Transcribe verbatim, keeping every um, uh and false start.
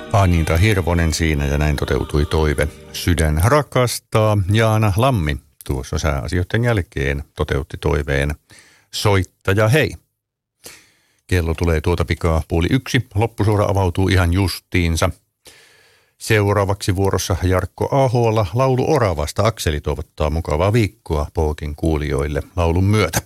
Anita Hirvonen siinä ja näin toteutui toive. Sydän rakastaa. Jaana Lammi tuossa sääasioiden jälkeen toteutti toiveen. Soittaja hei. Kello tulee tuota pikaa puoli yksi. Loppusuora avautuu ihan justiinsa. Seuraavaksi vuorossa Jarkko Ahola laulu Oravasta. Akseli toivottaa mukavaa viikkoa Pookin kuulijoille laulun myötä.